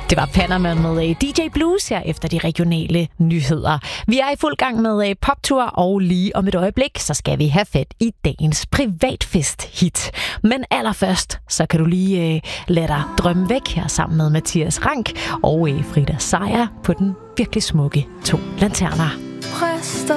Det var Panama med DJ Blues her efter de regionale nyheder. Vi er i fuld gang med poptur, og lige om et øjeblik, så skal vi have fat i dagens privatfest-hit. Men allerførst, så kan du lige lade dig drømme væk her sammen med Mathias Rank og Frida Sejer på den virkelig smukke To Lanterner.